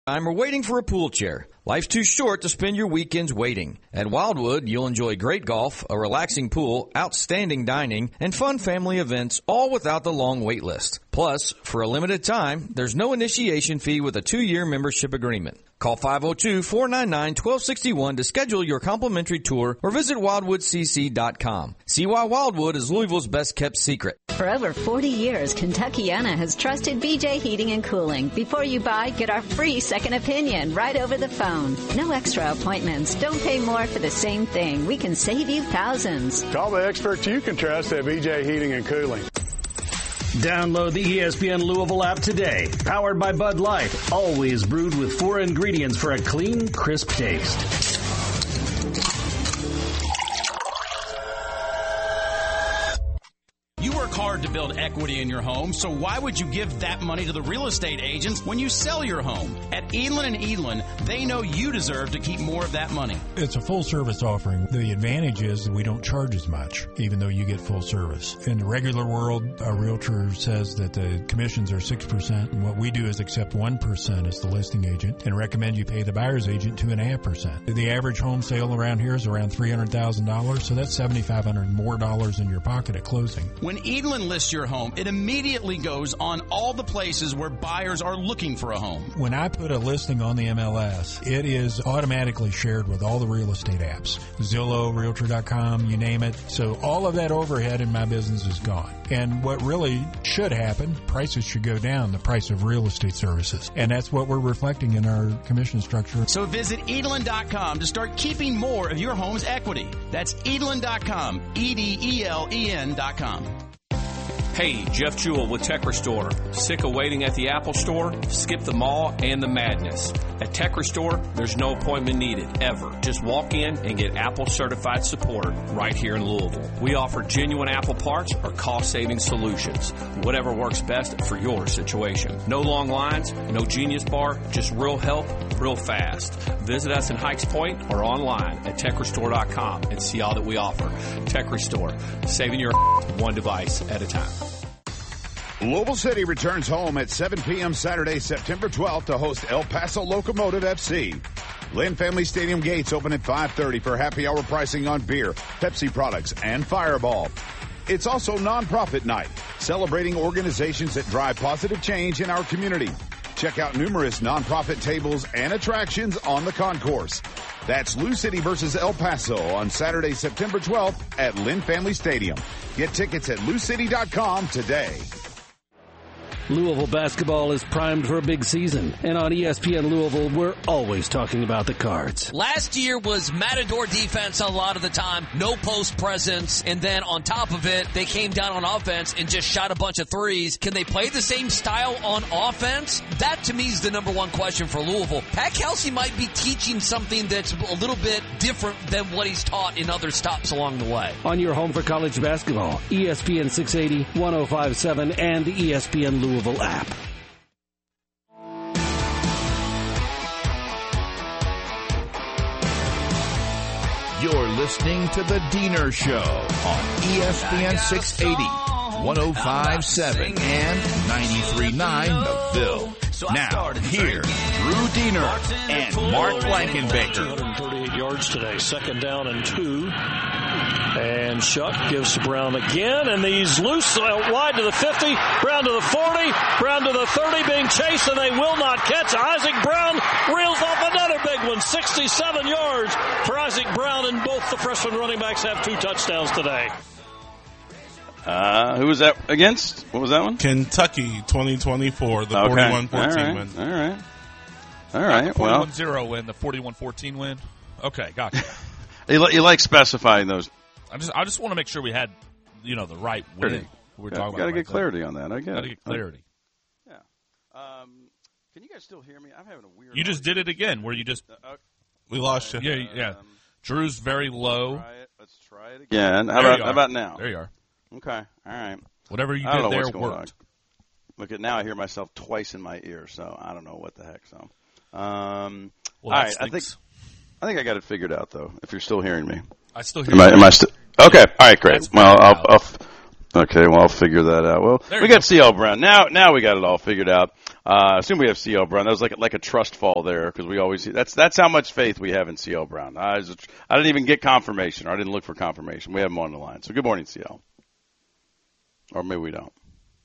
Or waiting for a pool chair. Life's too short to spend your weekends waiting. At Wildwood, you'll enjoy great golf, a relaxing pool, outstanding dining, and fun family events, all without the long wait list. Plus, for a limited time, there's no initiation fee with a 2-year membership agreement. Call 502-499-1261 to schedule your complimentary tour or visit wildwoodcc.com. See why Wildwood is Louisville's best-kept secret. For over 40 years, Kentuckiana has trusted BJ Heating and Cooling. Before you buy, get our free second opinion right over the phone. No extra appointments. Don't pay more for the same thing. We can save you thousands. Call the experts you can trust at BJ Heating and Cooling. Download the ESPN Louisville app today. Powered by Bud Light. Always brewed with 4 ingredients for a clean, crisp taste. You work hard to build equity in your home, so why would you give that money to the real estate agents when you sell your home? At Edlin & Edlin, they know you deserve to keep more of that money. It's a full-service offering. The advantage is that we don't charge as much, even though you get full service. In the regular world, a realtor says that the commissions are 6%, and what we do is accept 1% as the listing agent and recommend you pay the buyer's agent 2.5%. The average home sale around here is around $300,000, so that's $7,500 more dollars in your pocket at closing. When Edlin lists your home, it immediately goes on all the places where buyers are looking for a home. When I put a listing on the MLS, it is automatically shared with all the real estate apps. Zillow, Realtor.com, you name it. So all of that overhead in my business is gone. And what really should happen, prices should go down, the price of real estate services. And that's what we're reflecting in our commission structure. So visit Edlin.com to start keeping more of your home's equity. That's Edlin.com, EDELEN.com. Hey, Jeff Jewell with Tech Restore. Sick of waiting at the Apple Store? Skip the mall and the madness. At Tech Restore, there's no appointment needed, ever. Just walk in and get Apple certified support right here in Louisville. We offer genuine Apple parts or cost-saving solutions. Whatever works best for your situation. No long lines, no Genius Bar, just real help, real fast. Visit us in Hikes Point or online at TechRestore.com and see all that we offer. Tech Restore, saving your one device at a time. Louisville City returns home at 7 p.m. Saturday, September 12th to host El Paso Locomotive FC. Lynn Family Stadium gates open at 5:30 for happy hour pricing on beer, Pepsi products, and Fireball. It's also nonprofit night, celebrating organizations that drive positive change in our community. Check out numerous nonprofit tables and attractions on the concourse. That's Lou City versus El Paso on Saturday, September 12th at Lynn Family Stadium. Get tickets at LouCity.com today. Louisville basketball is primed for a big season, and on ESPN Louisville, we're always talking about the Cards. Last year was Matador defense a lot of the time, no post presence, and then on top of it, they came down on offense and just shot a bunch of threes. Can they play the same style on offense? That, to me, is the number one question for Louisville. Pat Kelsey might be teaching something that's a little bit different than what he's taught in other stops along the way. On your home for college basketball, ESPN 680, 105.7, and the ESPN Louisville app. You're listening to The Diener Show on ESPN 680, 105.7, and 93.9 The Ville. Now, here's Drew Diener and Mark Blankenbaker. 238 yards today, 2nd down and 2. And Shuck gives to Brown again, and he's loose wide to the 50, Brown to the 40, Brown to the 30, being chased, and they will not catch. Isaac Brown reels off another big one, 67 yards for Isaac Brown, and both the freshman running backs have 2 touchdowns today. Who was that against? What was that one? Kentucky 2024, the 41-14 win. All right. Well, 41-0 win, the 41-14 win. Okay, gotcha. You like specifying those. I just want to make sure we had, the right win. We're talking about. Got to get clarity on that. I get it. Got to get clarity. Yeah. Can you guys still hear me? I'm having a weird. You just did it again, where you just. We lost you. Yeah. Drew's very low. Let's try it again. How about now? There you are. Okay. All right. Whatever you did there worked. Look at now. I hear myself twice in my ear, so I don't know what the heck. So, all right. I think I got it figured out though. If you're still hearing me, I still hear you. Am I still? Okay. All right. Great. Well, I'll figure that out. Well, we got CL Brown now. We got it all figured out. I assume we have CL Brown. That was like a trust fall there because we always that's how much faith we have in CL Brown. I didn't even get confirmation, or I didn't look for confirmation. We have him on the line. So good morning, CL. Or maybe we don't.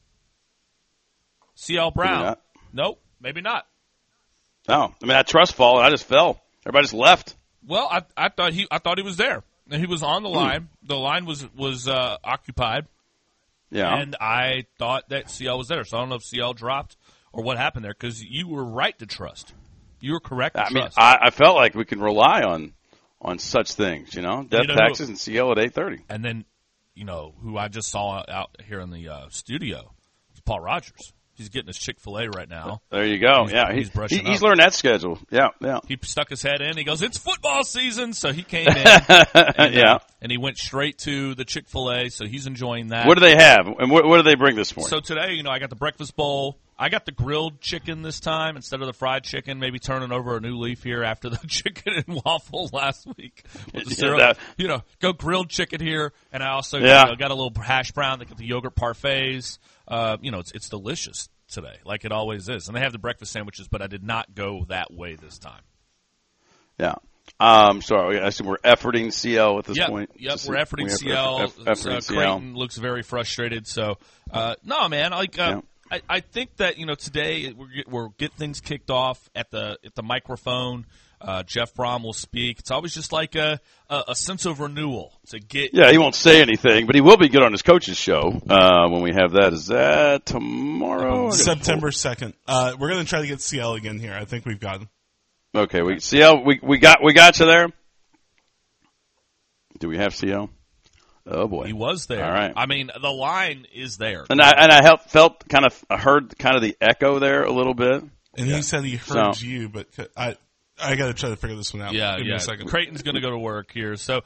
CL Brown. Nope, maybe not. No, I mean I trust fall and I just fell. Everybody just left. Well, I thought he was there. And he was on the line. The line was occupied. Yeah. And I thought that CL was there. So I don't know if CL dropped or what happened there because you were right to trust. You were correct to trust. I felt like we can rely on such things, Death taxes and CL at 8:30. And then, who I just saw out here in the studio is Paul Rogers. He's getting his Chick-fil-A right now. There you go. He's learned that schedule. Yeah. He stuck his head in. He goes, "It's football season," so he came in. And he went straight to the Chick-fil-A. So he's enjoying that. What do they have, and what do they bring this morning? So today, I got the breakfast bowl. I got the grilled chicken this time instead of the fried chicken. Maybe turning over a new leaf here after the chicken and waffle last week with the syrup. Go grilled chicken here, and I also got a little hash brown. They got the yogurt parfaits. It's delicious today, like it always is. And they have the breakfast sandwiches, but I did not go that way this time. Yeah. Sorry, I assume we're efforting CL at this point. Yep, we're efforting CL. Creighton looks very frustrated. So, no, man, I think that today we'll get things kicked off at the microphone. Jeff Brom will speak. It's always just like a sense of renewal to get. Yeah, he won't say anything, but he will be good on his coach's show when we have that. Is that tomorrow? September 2nd. We're going to try to get CL again here. I think we've got him. Okay, CL, we got you there. Do we have CL? Oh boy, he was there. All right. I mean, the line is there, and I heard the echo there a little bit. And he said he heard you, but I got to try to figure this one out. Yeah. Give me a second. Creighton's going to go to work here, so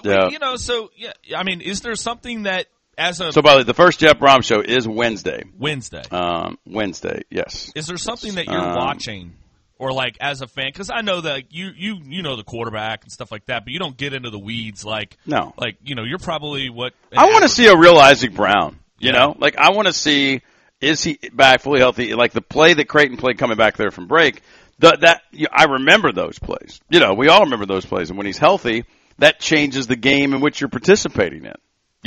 I mean, is there something that by the way, the first Jeff Brom show is Wednesday. Wednesday, yes. Is there something that you're watching? Or like as a fan, because I know that you know the quarterback and stuff like that, but you don't get into the weeds you're probably what I want to see a real Isaac Brown. I want to see, is he back fully healthy? Like the play that Creighton played coming back there from break. I remember those plays. We all remember those plays, and when he's healthy, that changes the game in which you're participating in.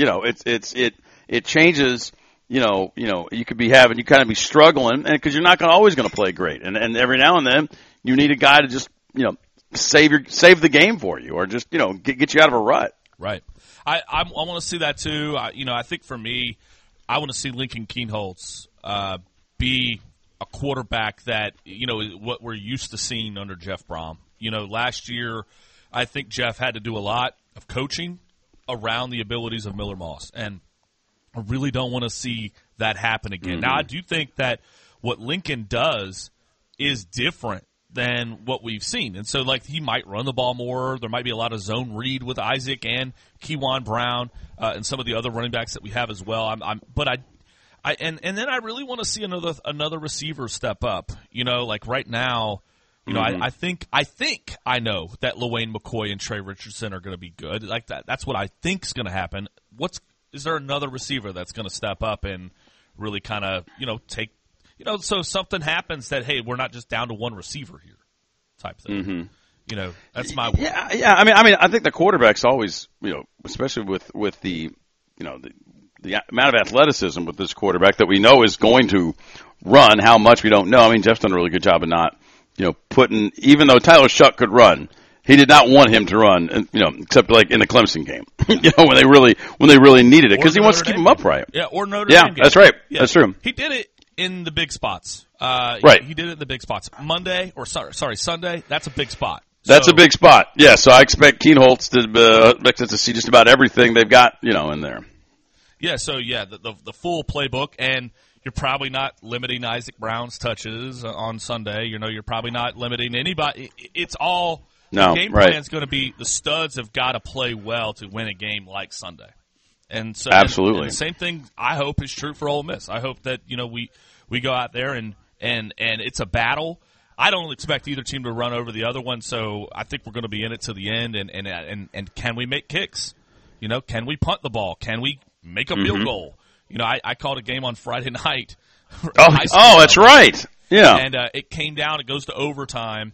It changes. You could be you kind of be struggling, and because you're not always going to play great, and every now and then you need a guy to just save the game for you, or just get you out of a rut. Right. I want to see that too. I think for me, I want to see Lincoln Kienholz be a quarterback that what we're used to seeing under Jeff Brom. Last year, I think Jeff had to do a lot of coaching around the abilities of Miller Moss, and I really don't want to see that happen again. Now, I do think that what Lincoln does is different than what we've seen. And so, he might run the ball more. There might be a lot of zone read with Isaac and Kewan Brown and some of the other running backs that we have as well. And then I really want to see another receiver step up. Right now, I think I know that LaWayne McCoy and Trey Richardson are going to be good. Like that. That's what I think is going to happen. Is there another receiver that's going to step up and really kind of, take, so something happens that, hey, we're not just down to one receiver here type thing. Mm-hmm. That's my way. Yeah. I mean, I think the quarterback's always, especially with the amount of athleticism with this quarterback that we know is going to run, how much we don't know. I mean, Jeff's done a really good job of not, putting, even though Tyler Shuck could run, he did not want him to run, except like in the Clemson game, when they really needed it, because he wants to keep him upright. Yeah, or Notre Dame game. That's right. Yeah. That's true. He did it in the big spots. Right. He did it in the big spots. Sunday, that's a big spot. That's a big spot. Yeah, so I expect Kienholz to see just about everything they've got, in there. Yeah, so the full playbook, and you're probably not limiting Isaac Brown's touches on Sunday. You're probably not limiting anybody. It's all. The game plan is going to be the studs have got to play well to win a game like Sunday, and so absolutely and the same thing I hope is true for Ole Miss. I hope that we go out there and it's a battle. I don't expect either team to run over the other one, so I think we're going to be in it to the end. And can we make kicks? Can we punt the ball? Can we make a field goal? I called a game on Friday night. Oh, that's right. Yeah. And it came down. It goes to overtime.